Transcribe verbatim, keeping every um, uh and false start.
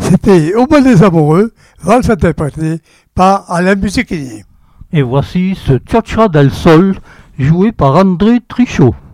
C'était Au bal des amoureux, valse interprétée par Alain Musichini. Et voici ce Cha-Cha del Sol joué par André Trichot.